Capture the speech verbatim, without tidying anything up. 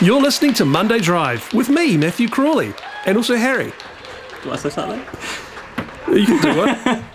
You're listening to Monday Drive with me, Matthew Crawley, and also Harry. Do I say something? You can do it.